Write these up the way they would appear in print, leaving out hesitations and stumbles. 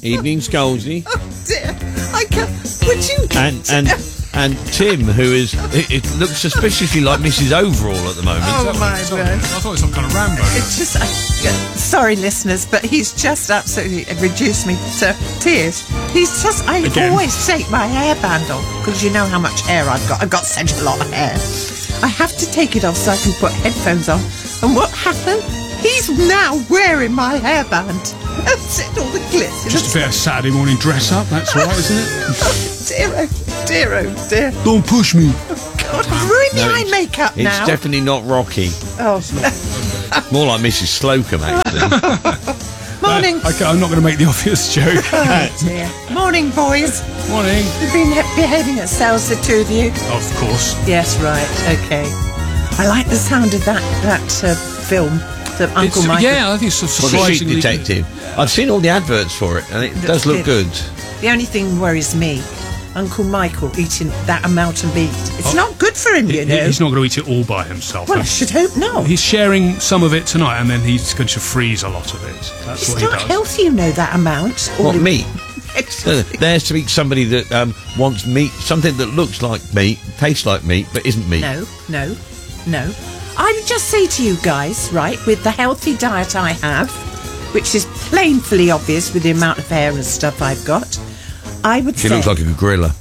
Evening Scalzi. Oh dear. I can't. Would you? And Tim, who is... It looks suspiciously like Mrs. Overall at the moment. Oh my Sorry, word. I thought it was some kind of Rambo. It's just, sorry listeners, but he's just absolutely reduced me to tears. He's just, I Again. always take my hairband off, because you know how much hair I've got. I've got such a lot of hair. I have to take it off so I can put headphones on. And what happened? He's now wearing my hairband. That's it, all the glitz. Just a bit of Saturday morning dress up, that's right, isn't it? Oh dear, oh dear. Don't push me. God, I've ruined the eye makeup It's now. definitely not Rocky. Oh, More like Mrs. Slocum, actually. morning. Okay, I'm not going to make the obvious joke. Oh dear. Morning, boys. Morning. You've been behaving at sales, the two of you? Of course. Yes, right, okay. I like the sound of that film, the Uncle Michael. Yeah, I think it's For the Sheep surprisingly... Detective. I've seen all the adverts for it, and it does look good. The only thing worries me, Uncle Michael eating that amount of meat. It's not good for him, you know. He's not going to eat it all by himself. Well, I should hope not. He's sharing some of it tonight, and then he's going to freeze a lot of it. That's It's what he not does. healthy, you know, that amount. What, meat? It's- There's to be somebody that wants meat, something that looks like meat, tastes like meat, but isn't meat. No. I would just say to you guys, right, with the healthy diet I have, which is plainly obvious with the amount of hair and stuff I've got, I would She say... looks like a gorilla.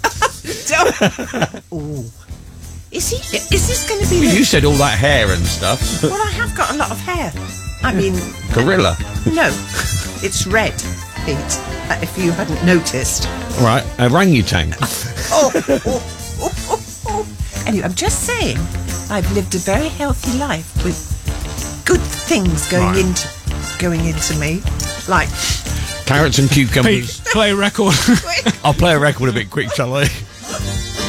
Ooh. Is this going to be... You said all that hair and stuff. Well, I have got a lot of hair. I mean, Gorilla. no, it's red, Pete, if you hadn't noticed. All right, orangutan. Anyway, I'm just saying, I've lived a very healthy life with good things going into me, like Carrots and cucumbers. Pete, play a record. I'll play a record a bit quick, shall I?